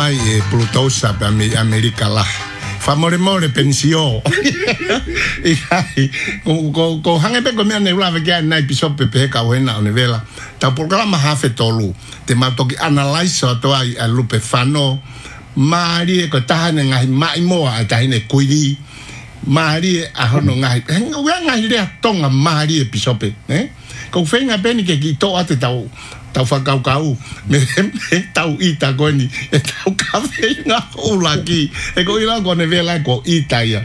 mai e Plutosa pe America la. Fa more pensio. Ko hange pe ko me ne lava ke na episode pe ka wena ne vela. Ta programa hafe tolu. Te matoki analyze to ai a lupe fano. Mari ko tahane ngai mai mo a tahine kuiri. Mari a hono ngai. Ngai le tonga mari episode, Ko fenga beni ke ki to ate tau whakau me tau ita koni e tau kawe ngā ulaki e ko ila kone vela ko ita ia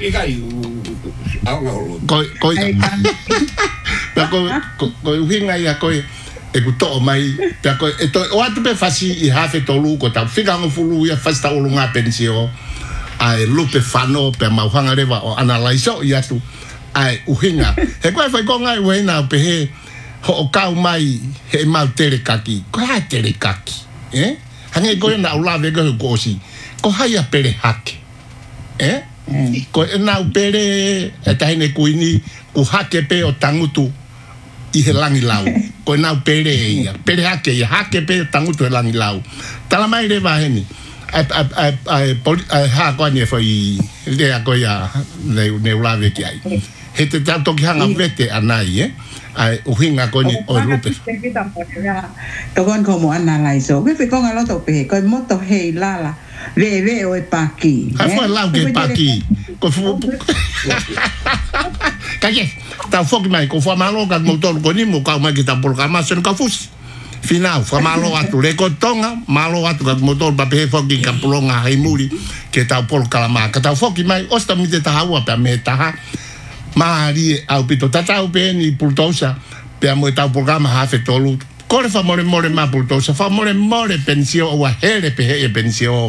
ko hinga ia ko e ku to mai ko e to o atu pe fasi i hafe tolu ko tau whika ngofulu ia fasta ulunga pensio ai lupe fano pe mauhanga rewa o analyze o ia tu ai uhinga he koe whai ko ngai wena pe he ho kau mai he mau terekaki ko ha terekaki hange ko na ulave ko si ko haya pere hake ko na pere tahine kuini ku hake pe o tangutu i he langi lau ko na pere hake ia hake pe tangutu he langi lau tala mai le va heni ha ko ni foi le ko ya ne ulave ki ai he te tanto ki hanga vete anai ai uhinga ko ni o lupe to kon como analyze o que con alo to pe ko moto hei lala ve o paki ha foi lá que paki ko fu kaje ta foki mai ko fa malo ka motor ko ni mo ka mai que ta programación ka fus final fa malo atu le ko tonga malo atu ka motor pa pe foki ka plonga hai muri que ta por kalama ka ta foki mai osta mi te ta hawa pa me ta Mari au pito tatau pe ni Plutosa pe amo tau programa hafe tolu kore fa more ma Plutosa fa more pensio o here pe he pensio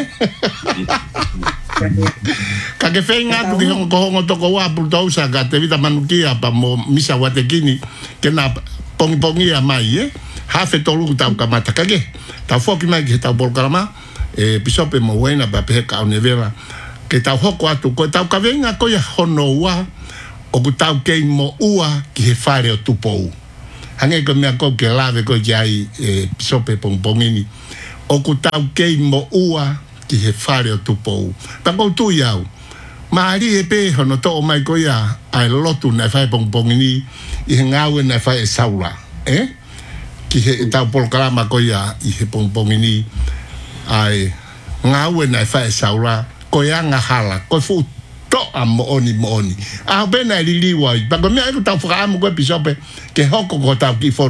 ka ke fenga tu ki ko toko wa Plutosa ka te vita manukia pa mo misa watekini ke na pongi mai hafe tolu tau kamata ka ke ta foki mai ki tau programa pisope mo wena pa pe ka unevera ke tau hoko atu ko tau ka venga ko ya hono wa o ku tau kei mo ua ki he whare o tupou. Hange ko mea ko ke lave ko jai pisope pongpongini. O ku tau kei mo ua ki he whare o tupou. Pako tu iau. Maari e pe hono to o mai ko ia ai lotu na whae pongpongini i he ngāwe na whae saura. Ki he tau polkarama ko ia i he pongpongini ai ngāwe na whae saura ko ia ngahala ko fu to a mooni a bena liliwa pa ko me ko ta fra mo ko pisope ke hoko ko ta ki